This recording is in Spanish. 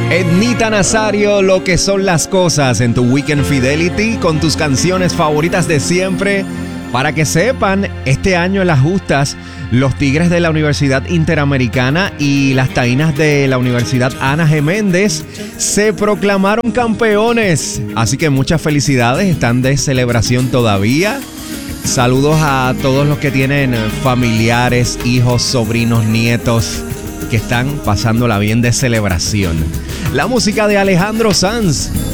Ednita Nazario, lo que son las cosas en tu Weekend Fidelity con tus canciones favoritas de siempre. Para que sepan, este año en las justas, los Tigres de la Universidad Interamericana y las Taínas de la Universidad Ana G. Méndez se proclamaron campeones. Así que muchas felicidades, están de celebración todavía. Saludos a todos los que tienen familiares, hijos, sobrinos, nietos que están pasándola bien de celebración. La música de Alejandro Sanz,